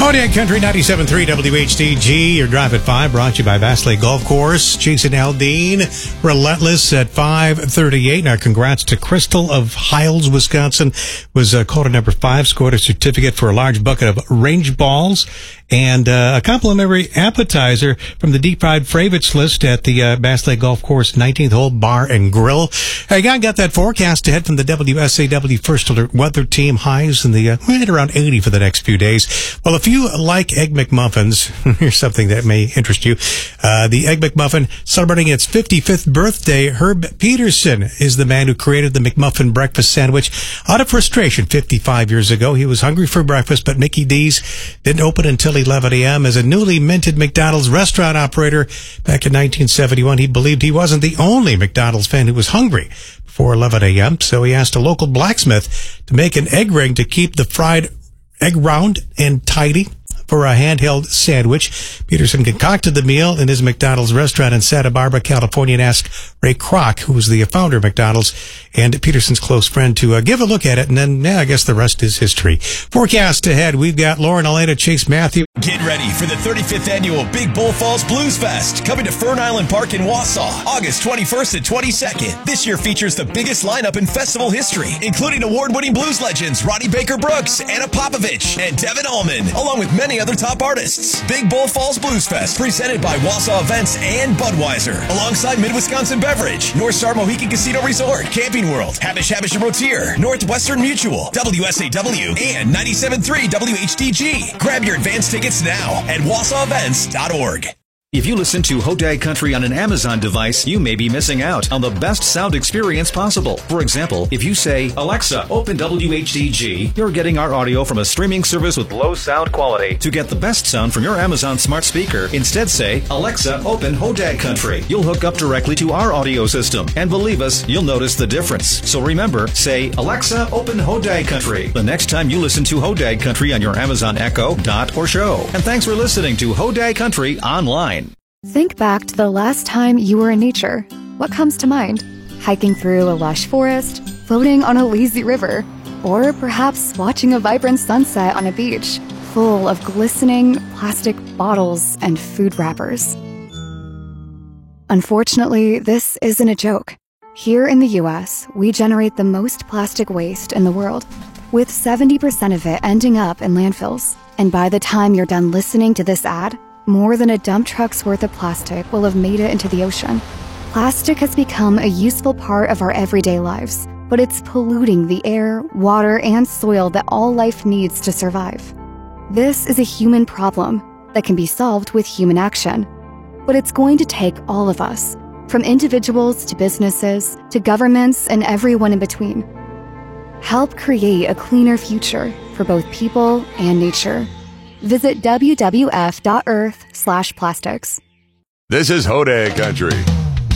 Holiday Country 97.3 WHDG. Your Drive at 5 brought to you by Vass Lake Golf Course. Jason Aldean, Relentless at 5:38. Now, congrats to Crystal of Hiles, Wisconsin. Was called a number 5, scored a certificate for a large bucket of range balls and a complimentary appetizer from the deep fried favorites list at the Vass Lake Golf Course 19th hole bar and grill. Hey, got that forecast ahead from the WSAW First Alert Weather Team. Highs in the right around 80 for the next few days. Well, if you like Egg McMuffins, here's something that may interest you. The Egg McMuffin celebrating its 55th birthday. Herb Peterson is the man who created the McMuffin breakfast sandwich out of frustration 55 years ago. He was hungry for breakfast, but Mickey D's didn't open until 11 a.m. As a newly minted McDonald's restaurant operator back in 1971, he believed he wasn't the only McDonald's fan who was hungry before 11 a.m., so he asked a local blacksmith to make an egg ring to keep the fried egg round and tidy for a handheld sandwich. Peterson concocted the meal in his McDonald's restaurant in Santa Barbara, California, and asked Ray Kroc, who was the founder of McDonald's and Peterson's close friend, to give a look at it, and then, I guess the rest is history. Forecast ahead, we've got Lauren, Elena, Chase, Matthew. Get ready for the 35th annual Big Bull Falls Blues Fest, coming to Fern Island Park in Wausau, August 21st and 22nd. This year features the biggest lineup in festival history, including award-winning blues legends Ronnie Baker Brooks, Anna Popovich, and Devin Allman, along with many other top artists. Big Bull Falls Blues Fest, presented by Wausau Events and Budweiser, alongside Mid-Wisconsin Beverage, North Star Mohican Casino Resort, Camping World, Habish and Rotier, Northwestern Mutual, WSAW, and 97.3 WHDG. Grab your advance tickets now at wausauevents.org. If you listen to Hodag Country on an Amazon device, you may be missing out on the best sound experience possible. For example, if you say, Alexa, open WHDG, you're getting our audio from a streaming service with low sound quality. To get the best sound from your Amazon smart speaker, instead say, Alexa, open Hodag Country. You'll hook up directly to our audio system. And believe us, you'll notice the difference. So remember, say, Alexa, open Hodag Country the next time you listen to Hodag Country on your Amazon Echo, Dot, or Show. And thanks for listening to Hodag Country online. Think back to the last time you were in nature. What comes to mind? Hiking through a lush forest, floating on a lazy river, or perhaps watching a vibrant sunset on a beach full of glistening plastic bottles and food wrappers. Unfortunately, this isn't a joke. Here in the US, we generate the most plastic waste in the world, with 70% of it ending up in landfills. And by the time you're done listening to this ad, more than a dump truck's worth of plastic will have made it into the ocean. Plastic has become a useful part of our everyday lives, but it's polluting the air, water, and soil that all life needs to survive. This is a human problem that can be solved with human action, but it's going to take all of us, from individuals to businesses to governments and everyone in between. Help create a cleaner future for both people and nature. Visit WWF.Earth/plastics. This is Hodag Country.